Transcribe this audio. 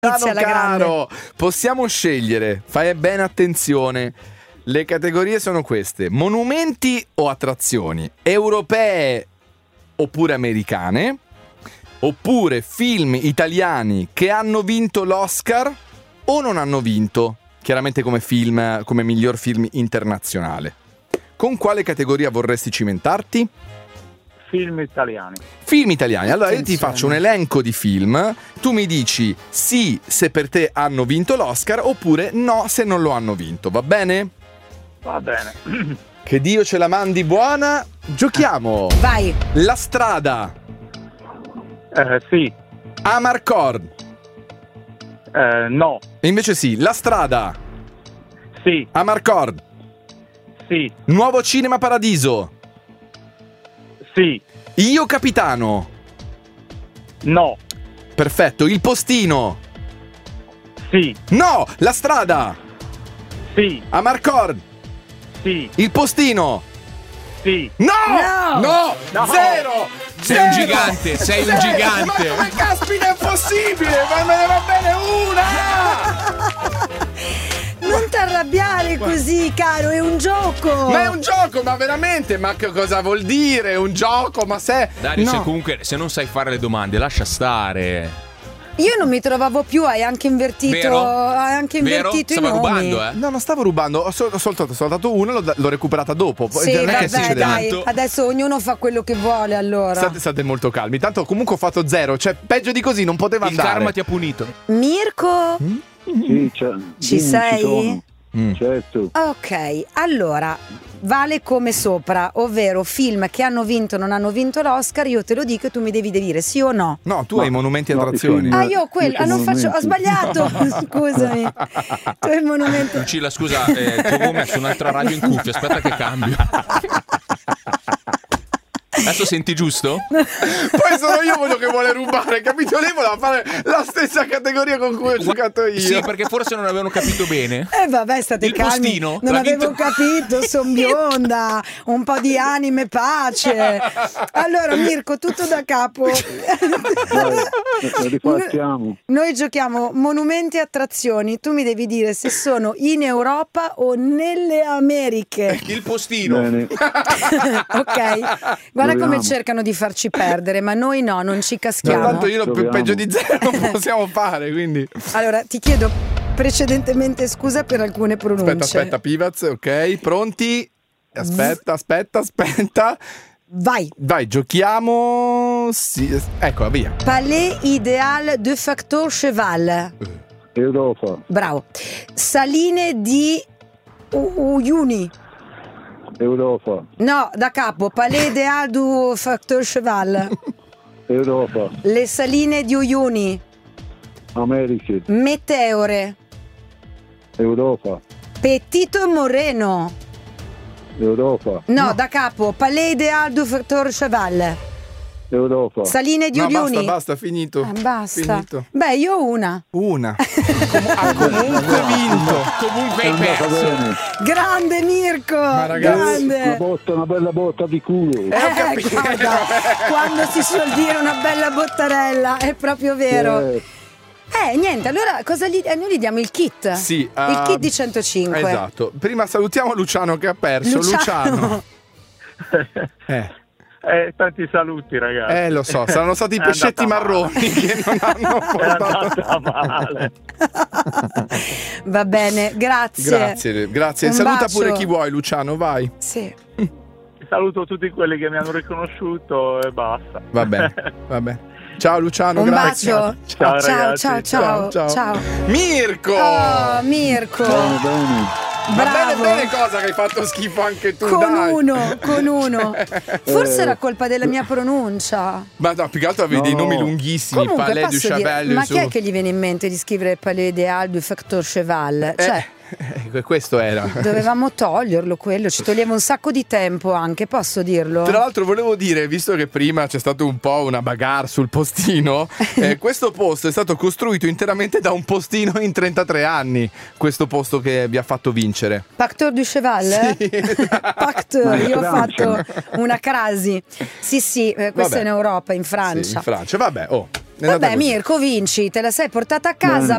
Inizia la grande. Caro, possiamo scegliere, fai bene attenzione. Le categorie sono queste: monumenti o attrazioni, europee oppure americane, oppure film italiani che hanno vinto l'Oscar o non hanno vinto, chiaramente come film, come miglior film internazionale. Con quale categoria vorresti cimentarti? Film italiani. Film italiani. Allora io ti faccio un elenco di film, tu mi dici sì se per te hanno vinto l'Oscar oppure no se non lo hanno vinto, va bene? Va bene. Che Dio ce la mandi buona. Giochiamo. Vai. La strada. Sì. Amarcord. No. E invece sì, La strada. Sì. Amarcord. Sì. Nuovo Cinema Paradiso. Sì. Io capitano. No. Perfetto. Il postino. Sì. No, La strada. Sì. Amarcord. Sì. Il postino. Sì. No! No! No! Zero! Sei Zero! un gigante, sei un gigante. Ma come caspita è possibile? Ma me ne va bene una! Non ti arrabbiare così, caro, è un gioco. Ma è un gioco, ma veramente? Ma che cosa vuol dire? Un gioco? Ma se... Dario, no. se comunque se non sai fare le domande, lascia stare. Io non mi trovavo più, hai anche invertito. Vero? Hai anche Vero? invertito Stava i nomi. rubando, eh? No, non stavo rubando, ho soltanto una, l'ho recuperata dopo. Sì, non è che vabbè, succede dai. tanto. Adesso ognuno fa quello che vuole, allora. State molto calmi. Tanto comunque ho fatto zero, cioè peggio di così non poteva Il andare. karma ti ha punito. Mirko? Sì, Ci sei? Certo. Ok, allora vale come sopra, ovvero film che hanno vinto o non hanno vinto l'Oscar, io te lo dico e tu mi devi dire sì o no. No, tu hai monumenti e no, attrazioni. i film- Ah, io quello, Io non faccio, ho monumenti. sbagliato. Scusami. Tu hai il monumento. Lucilla, scusa, ti avevo messo un'altra radio in cuffia, aspetta che cambio. Adesso senti giusto? Poi sono io quello che vuole rubare, capito? Lei voleva fare la stessa categoria con cui ho giocato io. Sì, perché forse non avevano capito bene. Vabbè, state Il calmi. postino? Non L'ha avevo vinto- capito, son bionda, un po' di anime pace. Allora, Mirko, tutto da capo. Ripartiamo. Noi giochiamo monumenti e attrazioni. Tu mi devi dire se sono in Europa o nelle Americhe. Il postino. Bene. Ok? Guarda come Proviamo. cercano di farci perdere, ma noi no, non ci caschiamo. Tanto io Proviamo. peggio di zero non possiamo fare, quindi. Allora, ti chiedo precedentemente scusa per alcune pronunce. Aspetta, Pivaz, ok, pronti? Aspetta. Vai. Giochiamo. Sì, eccola, via. Palais idéal de Factor Cheval. Europa. Bravo. Saline di Uyuni. Europa. No, da capo. Palais idéal du Factor Cheval. Europa. Le saline di Uyuni. Americhe. Meteore. Europa. Petito Moreno. Europa. No, da capo. Palais idéal du Factor Cheval. Europa. Saline di No, Uyuni. basta, finito. Basta. Finito. Beh, io ho una. Una. Ha comunque vinto. Comunque È hai andata perso. bene. Grande Mirko. ragazzi, Grande. Una bella botta di culo. Guarda, quando si suol dire una bella bottarella, è proprio vero. Niente, allora noi gli diamo il kit. Sì, il kit di 105. Esatto. Prima salutiamo Luciano che ha perso. Luciano. Tanti saluti, ragazzi. Lo so, saranno stati i È pescetti andata marroni che non hanno È portato. andata male. Va bene, grazie. Grazie. Un Saluta bacio. pure chi vuoi, Luciano, vai. Sì. Saluto tutti quelli che mi hanno riconosciuto e basta. Va bene. Ciao Luciano, Un grazie. bacio. Ciao, ragazzi. Ciao. Mirko! Oh, Mirko. Bene. Va Bravo. bene cosa che hai fatto schifo anche tu, Con dai. uno. Forse era colpa della mia pronuncia. Ma no, più che altro avevi dei nomi lunghissimi, Comunque Palais du posso dire, Cheval. ma chi è che gli viene in mente di scrivere Palais idéal du Factor Cheval? Cioè, questo era. dovevamo toglierlo quello, ci toglieva un sacco di tempo anche, posso dirlo? Tra l'altro volevo dire, visto che prima c'è stato un po' una bagarre sul postino, questo posto è stato costruito interamente da un postino in 33 anni, questo posto che vi ha fatto vincere. Factor du Cheval? Sì. Factor, io ho Francia. fatto una crasi. Sì, questo Vabbè. è in Europa, in Sì, Francia. in Francia, vabbè, è andata Vabbè, così. Mirko, vinci, te la sei portata a casa.